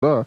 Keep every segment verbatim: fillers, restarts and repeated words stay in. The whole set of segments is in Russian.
Да.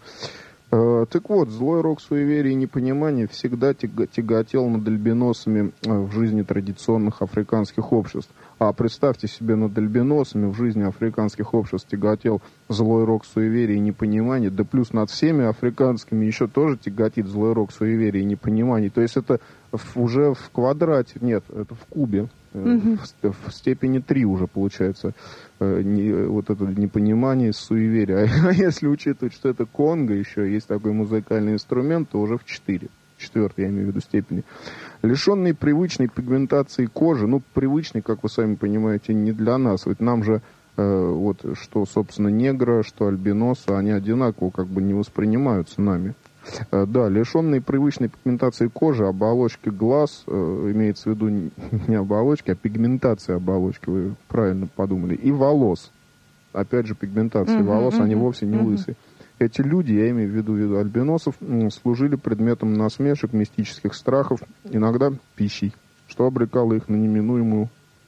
Э, так вот, злой рок суеверий и непонимания всегда тяга- тяготел над альбиносами э, в жизни традиционных африканских обществ. А представьте себе, над альбиносами в жизни африканских обществ тяготел злой рок суеверий и непонимания, да плюс над всеми африканскими еще тоже тяготит злой рок суеверий и непониманий. То есть это в- уже в квадрате, нет, это в кубе. Mm-hmm. В, в степени три уже получается э, не, вот это непонимание, суеверие. А, а если учитывать, что это конго еще, есть такой музыкальный инструмент, то уже в четыре. Четвертый, я имею в виду, степени. Лишенный привычной пигментации кожи, ну, привычный, как вы сами понимаете, не для нас. Ведь нам же, э, вот, что, собственно, негра, что альбиноса, они одинаково как бы не воспринимаются нами. Да, лишенные привычной пигментации кожи, оболочки глаз, э, имеется в виду не оболочки, а пигментация оболочки, вы правильно подумали, и волос. Опять же, пигментация uh-huh, волос, uh-huh, они вовсе не uh-huh. лысые. Эти люди, я имею в виду, в виду альбиносов, служили предметом насмешек, мистических страхов, иногда пищей, что обрекало их на неминуемую,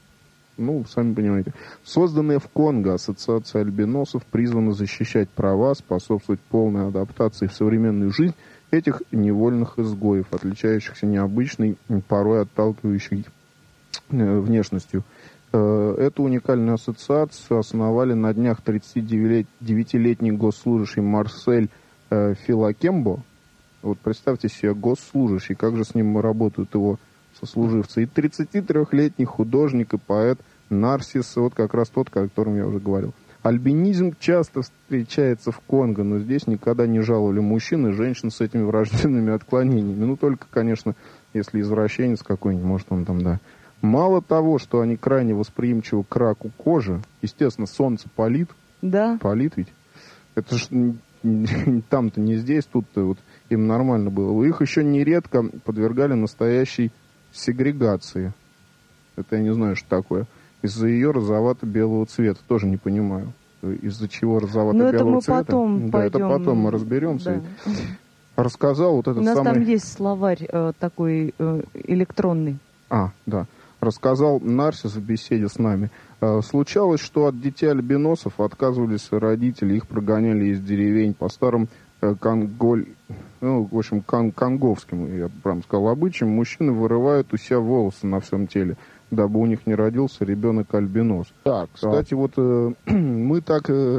ну, сами понимаете. Созданная в Конго ассоциация альбиносов призвана защищать права, способствовать полной адаптации в современную жизнь этих невольных изгоев, отличающихся необычной, порой отталкивающей внешностью. Эту уникальную ассоциацию основали на днях тридцатидевятилетний госслужащий Марсель Филакембо. Вот представьте себе, госслужащий, как же с ним работают его сослуживцы. И тридцатитрёхлетний художник и поэт Нарсис, вот как раз тот, о котором я уже говорил. Альбинизм часто встречается в Конго, но здесь никогда не жаловали мужчин и женщин с этими врожденными отклонениями. Ну, только, конечно, если извращенец какой-нибудь, может, он там, да. Мало того, что они крайне восприимчивы к раку кожи, естественно, солнце палит. Да. Палит ведь. Это ж там-то не здесь, тут-то вот им нормально было. Их еще нередко подвергали настоящей сегрегации. Это я не знаю, что такое. Из-за ее розовато-белого цвета. Тоже не понимаю. Из-за чего розовато-белого цвета? Потом да, пойдем. это потом мы разберемся. Да. Рассказал вот этот самый... У нас самый... там есть словарь э, такой э, электронный. А, да. Рассказал Нарсис в беседе с нами. Э, случалось, что от детей альбиносов отказывались родители, их прогоняли из деревень по старым э, конголь... ну, в общем, кон- конговским, я прям сказал, обычаям. Мужчины вырывают у себя волосы на всем теле, дабы у них не родился ребенок-альбинос. Так, кстати, вот э, мы так э,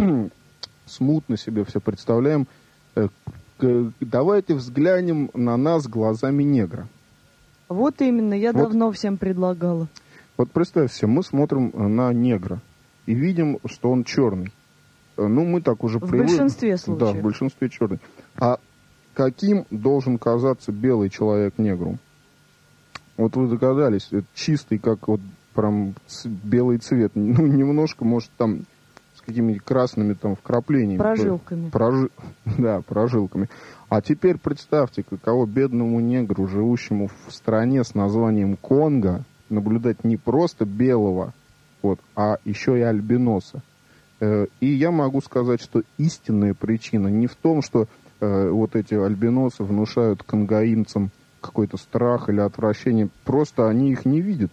смутно себе все представляем. Э, э, давайте взглянем на нас глазами негра. Вот именно, я вот, давно всем предлагала. Вот представь себе, мы смотрим на негра и видим, что он черный. Ну, мы так уже привыкли. В большинстве случаев. Да, в большинстве черный. А каким должен казаться белый человек негру? Вот вы догадались, это чистый, как вот прям белый цвет. Ну, немножко, может, там с какими-то красными там вкраплениями. Прожилками. Прожи... Да, прожилками. А теперь представьте, каково бедному негру, живущему в стране с названием Конго, наблюдать не просто белого, вот, а еще и альбиноса. И я могу сказать, что истинная причина не в том, что э, вот эти альбиносы внушают конгоинцам какой-то страх или отвращение. Просто они их не видят.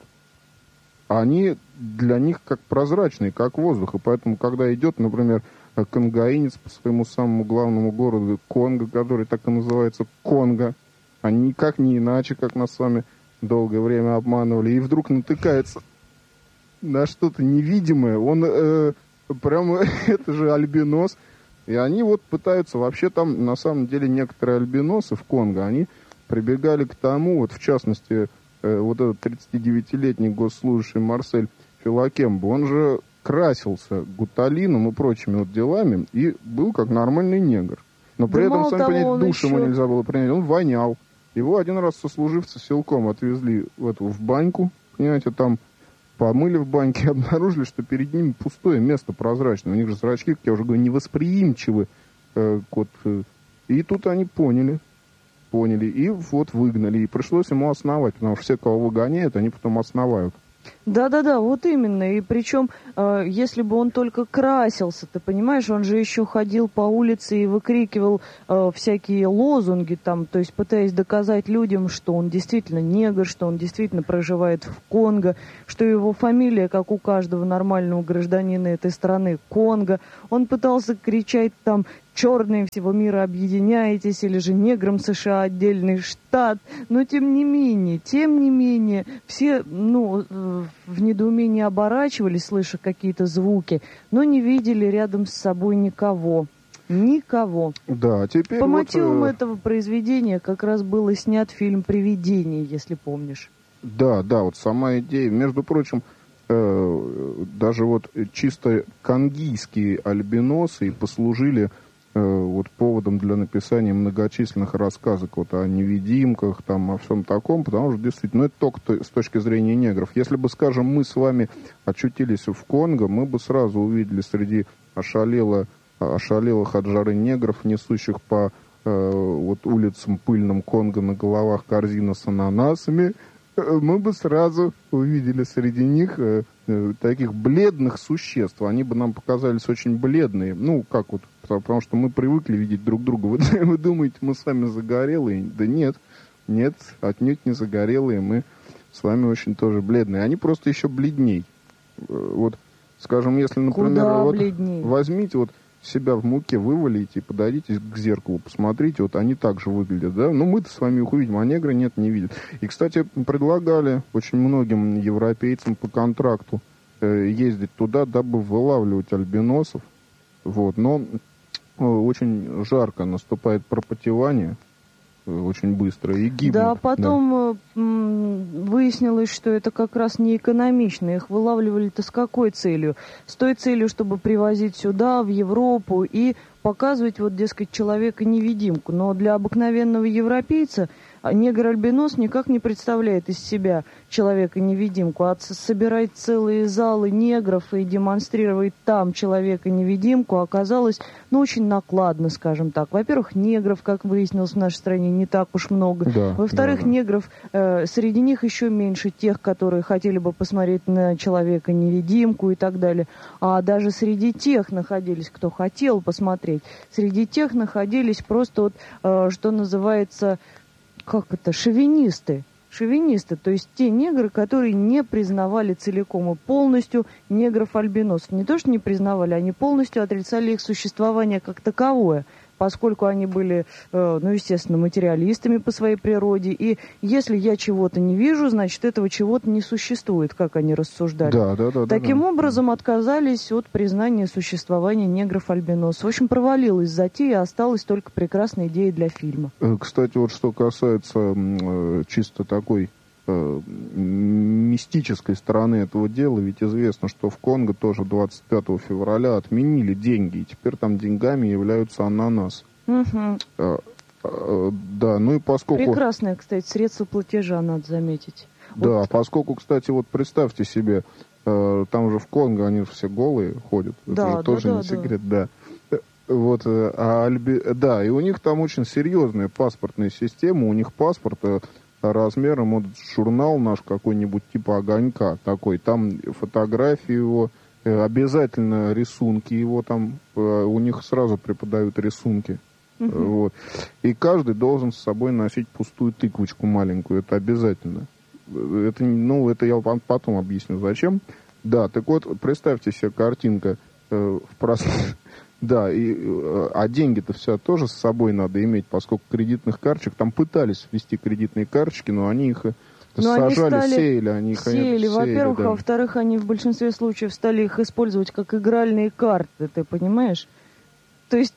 Они для них как прозрачные, как воздух. И поэтому, когда идет, например, конгоинец по своему самому главному городу Конго, который так и называется Конго, они никак не иначе, как нас с вами долгое время обманывали, и вдруг натыкается на что-то невидимое. Он э, прямо, это же альбинос. И они вот пытаются, вообще там на самом деле некоторые альбиносы в Конго, они прибегали к тому, вот в частности, э, вот этот тридцатидевятилетний госслужащий Марсель Филакембо, он же красился гуталином и прочими вот делами и был как нормальный негр. Но при да этом, сами понимаете, душ ему еще... нельзя было принять, он вонял. Его один раз сослуживцы силком отвезли в, эту, в баньку, понимаете, там помыли в баньке и обнаружили, что перед ними пустое место прозрачное. У них же зрачки, как я уже говорю, невосприимчивы. Э, вот, э, и тут они поняли. Поняли. И вот выгнали. И пришлось ему основать, потому что все, кого выгоняют, они потом основают. Да-да-да, вот именно. И причем, э, если бы он только красился, ты понимаешь, он же еще ходил по улице и выкрикивал э, всякие лозунги там, то есть пытаясь доказать людям, что он действительно негр, что он действительно проживает в Конго, что его фамилия, как у каждого нормального гражданина этой страны, Конго. Он пытался кричать там черные всего мира объединяетесь, или же неграм США отдельный штат. Но тем не менее, тем не менее, все, ну, в недоумении оборачивались, слыша какие-то звуки, но не видели рядом с собой никого. Никого. Да, теперь По вот, мотивам э... этого произведения как раз был и снят фильм «Привидение», если помнишь. Да, да, вот сама идея. Между прочим, э, даже вот чисто конгийские альбиносы и послужили э, вот поводом для написания многочисленных рассказок вот о невидимках, там, о всем таком, потому что действительно, ну, это только с точки зрения негров. Если бы, скажем, мы с вами очутились в Конго, мы бы сразу увидели среди ошалело, ошалелых от жары негров, несущих по э, вот улицам пыльным Конго на головах корзина с ананасами, мы бы сразу увидели среди них э, э, таких бледных существ. Они бы нам показались очень бледные. Ну, как вот, потому что мы привыкли видеть друг друга. Вы, вы думаете, мы с вами загорелые? Да нет, нет, отнюдь не загорелые. Мы с вами очень тоже бледные. Они просто еще бледней. Вот, скажем, если, например, вот, возьмите вот себя в муке вывалите и подойдите к зеркалу, посмотрите, вот они так же выглядят, да? Ну, мы-то с вами их увидим, а негры нет, не видят. И, кстати, предлагали очень многим европейцам по контракту э, ездить туда, дабы вылавливать альбиносов, вот, но э, очень жарко наступает пропотевание, очень быстро и гибнут. Да, потом да. выяснилось, что это как раз не экономично. Их вылавливали-то с какой целью? С той целью, чтобы привозить сюда, в Европу, и показывать, вот, дескать, человека-невидимку. Но для обыкновенного европейца негр-альбинос никак не представляет из себя человека-невидимку. А собирать целые залы негров и демонстрировать там человека-невидимку оказалось, ну, очень накладно, скажем так. Во-первых, негров, как выяснилось, в нашей стране не так уж много. Да, Во-вторых, да, да. негров, э, среди них еще меньше тех, которые хотели бы посмотреть на человека-невидимку и так далее. А даже среди тех находились, кто хотел посмотреть. Среди тех находились просто вот, э, что называется... Как это? Шовинисты. Шовинисты, то есть те негры, которые не признавали целиком и полностью негров-альбиносов. Не то, что не признавали, они полностью отрицали их существование как таковое, поскольку они были, э, ну, естественно, материалистами по своей природе. И если я чего-то не вижу, значит, этого чего-то не существует, как они рассуждали. Да, да, да, Таким да, да. образом, отказались от признания существования негров-альбиносов. В общем, провалилась затея, осталась только прекрасная идея для фильма. Кстати, вот что касается э, чисто такой э, мистической стороны этого дела, ведь известно, что в Конго тоже двадцать пятого февраля отменили деньги, и теперь там деньгами являются ананасы. Угу. А, а, да, ну и поскольку... Прекрасное, кстати, средство платежа, надо заметить. Да, вот... поскольку, кстати, вот представьте себе, э, там же в Конго они же все голые ходят, да, это же да, тоже да, не секрет, да. да. Вот, а Альби... да, и у них там очень серьезная паспортная система, у них паспорт размером, вот журнал наш какой-нибудь типа «Огонька» такой, там фотографии его, обязательно рисунки его там, у них сразу преподают рисунки. Uh-huh. Вот. И каждый должен с собой носить пустую тыквочку маленькую, это обязательно. Это, ну, это я вам потом объясню, зачем. Да, так вот, представьте себе картинка э, в пространстве. Да, и, а деньги-то все тоже с собой надо иметь, поскольку кредитных карточек, там пытались ввести кредитные карточки, но они их но сажали, они стали, сеяли. Они их сеяли, во-первых, да. А во-вторых, они в большинстве случаев стали их использовать как игральные карты, ты понимаешь? То есть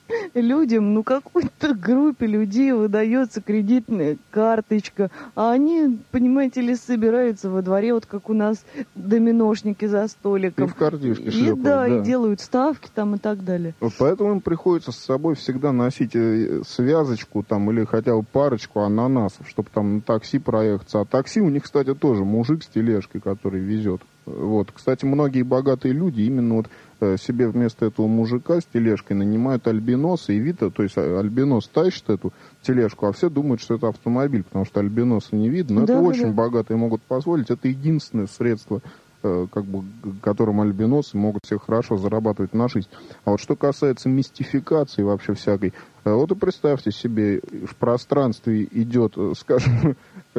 людям, ну какой-то группе людей выдается кредитная карточка, а они, понимаете ли, собираются во дворе, вот как у нас доминошники за столиком. И в картишке шлепают, и, да, да, и делают ставки там и так далее. Вот поэтому им приходится с собой всегда носить связочку там или хотя бы парочку ананасов, чтобы там на такси проехаться. А такси у них, кстати, тоже мужик с тележкой, который везет. Вот. Кстати, многие богатые люди именно вот себе вместо этого мужика с тележкой нанимают альбиноса, и видно, то есть альбинос тащит эту тележку, а все думают, что это автомобиль, потому что альбиноса не видно. Но да, это да, очень да. богатые могут позволить. Это единственное средство, как бы, которым альбиносы могут все хорошо зарабатывать на жизнь. А вот что касается мистификации вообще всякой, вот и представьте себе, в пространстве идет, скажем,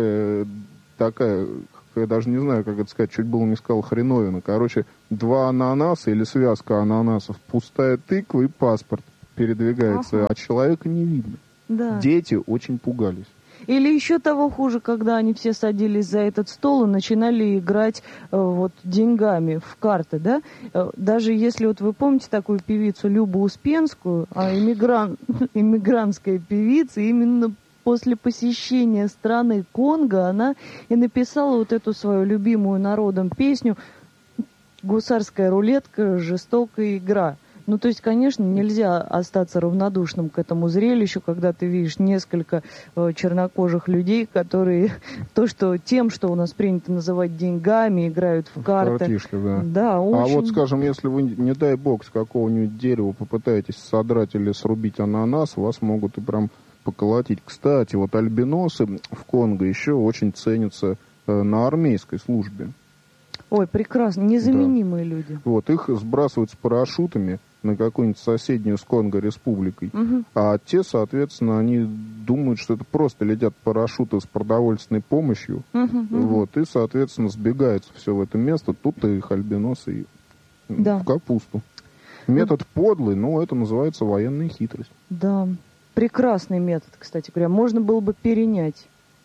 такая... Я даже не знаю, как это сказать, чуть было не сказал хреновина. Короче, два ананаса или связка ананасов, пустая тыква и паспорт передвигается, ага. а человека не видно. Да. Дети очень пугались. Или еще того хуже, когда они все садились за этот стол и начинали играть э, вот деньгами в карты, да? Э, даже если вот вы помните такую певицу Любу Успенскую, а иммигран... иммигрантская певица, именно после посещения страны Конго она и написала вот эту свою любимую народом песню «Гусарская рулетка. Жестокая игра». Ну, то есть, конечно, нельзя остаться равнодушным к этому зрелищу, когда ты видишь несколько э, чернокожих людей, которые то, что тем, что у нас принято называть деньгами, играют в карты. Картишки, да. Да, очень... А вот, скажем, если вы, не дай бог, с какого-нибудь дерева попытаетесь содрать или срубить ананас, вас могут и прям поколотить. Кстати, вот альбиносы в Конго еще очень ценятся э, на армейской службе. Ой, прекрасно, незаменимые да. люди. Вот, их сбрасывают с парашютами на какую-нибудь соседнюю с Конго республикой. Угу. А те, соответственно, они думают, что это просто летят парашюты с продовольственной помощью. Угу, угу. Вот, и, соответственно, сбегаются все в это место. Тут-то их альбиносы да. в капусту. Метод ну, подлый, но это называется военная хитрость. Да, прекрасный метод, кстати говоря. Можно было бы перенять.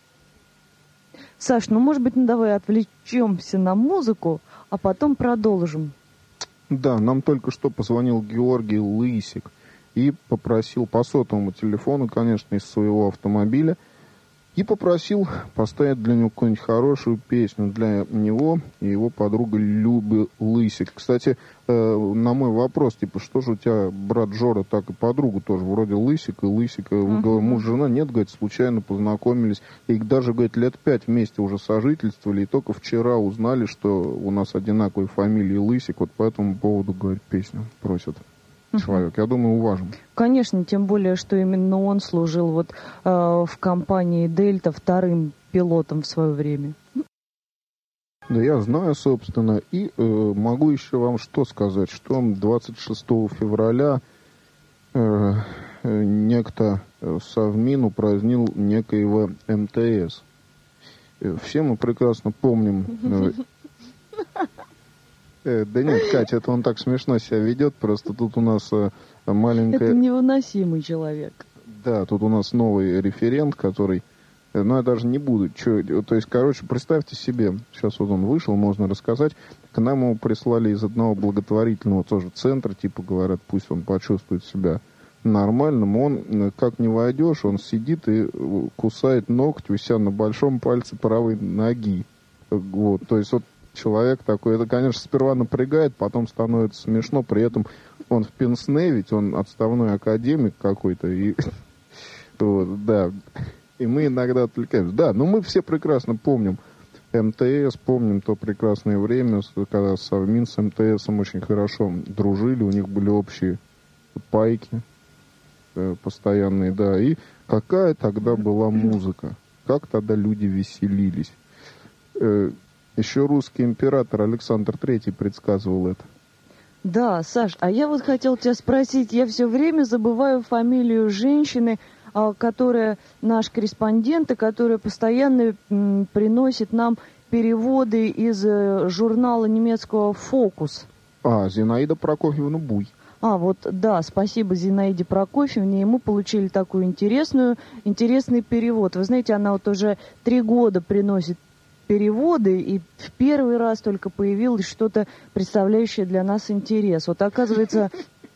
Саш, ну, может быть, ну, давай отвлечемся на музыку, а потом продолжим. Да, нам только что позвонил Георгий Лысик и попросил по сотовому телефону, конечно, из своего автомобиля, и попросил поставить для него какую-нибудь хорошую песню для него и его подруги Любы Лысик. Кстати, э, на мой вопрос, типа, что же у тебя брат Жора, так и подруга тоже, вроде Лысик и Лысик, uh-huh. говорю, муж и жена, нет, говорит, случайно познакомились, и даже, говорит, лет пять вместе уже сожительствовали, и только вчера узнали, что у нас одинаковые фамилии Лысик, вот по этому поводу, говорит, песню просят. Человек. Я думаю, уважим. Конечно, тем более, что именно он служил вот э, в компании «Дельта» вторым пилотом в свое время. Да, я знаю, собственно, и э, могу еще вам что сказать, что двадцать шестого февраля э, э, некто Совмин упразднил некоего эм тэ эс. Э, все мы прекрасно помним... Э, Да нет, Катя, это он так смешно себя ведет, просто тут у нас маленькая... Это невыносимый человек. Да, тут у нас новый референт, который... Ну, я даже не буду. Чё... То есть, короче, представьте себе, сейчас вот он вышел, можно рассказать, к нам его прислали из одного благотворительного тоже центра, типа, говорят, пусть он почувствует себя нормальным. Он, как не войдешь, он сидит и кусает ноготь у себя на большом пальце правой ноги. Вот, то есть, вот человек такой, это, конечно, сперва напрягает, потом становится смешно, при этом он в пенсне, ведь он отставной академик какой-то, и вот, да, и мы иногда отвлекаемся. Да, но мы все прекрасно помним эм тэ эс, помним то прекрасное время, когда Совмин с эм тэ эсом очень хорошо дружили, у них были общие пайки э, постоянные, да, и какая тогда была музыка, как тогда люди веселились. Э, Еще русский император Александр Третий предсказывал это. Да, Саш, а я вот хотел тебя спросить, я все время забываю фамилию женщины, которая наш корреспондент, и которая постоянно м, приносит нам переводы из э, журнала немецкого «Фокус». А, Зинаида Прокофьевна Буй. А, вот, да, спасибо Зинаиде Прокофьевне, и мы получили такой интересную, интересный перевод. Вы знаете, она вот уже три года приносит переводы, и в первый раз только появилось что-то, представляющее для нас интерес. Вот, оказывается,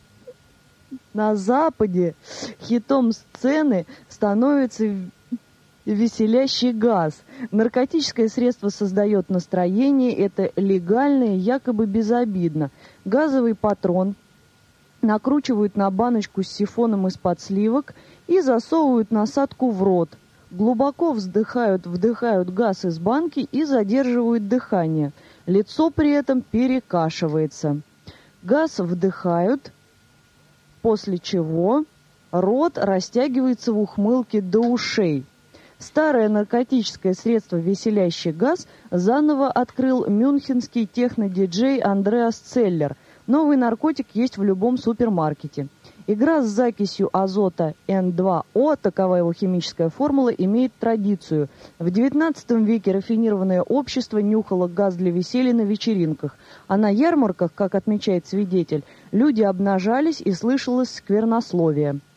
на Западе хитом сцены становится веселящий газ. Наркотическое средство создает настроение, это легально и якобы безобидно. Газовый патрон накручивают на баночку с сифоном из-под сливок и засовывают насадку в рот. Глубоко вздыхают, вдыхают газ из банки и задерживают дыхание. Лицо при этом перекашивается. Газ вдыхают, после чего рот растягивается в ухмылке до ушей. Старое наркотическое средство «веселящий газ» заново открыл мюнхенский технодиджей Андреас Целлер. Новый наркотик есть в любом супермаркете. Игра с закисью азота эн два о, такова его химическая формула, имеет традицию. В девятнадцатом веке рафинированное общество нюхало газ для веселья на вечеринках, а на ярмарках, как отмечает свидетель, люди обнажались и слышалось сквернословие.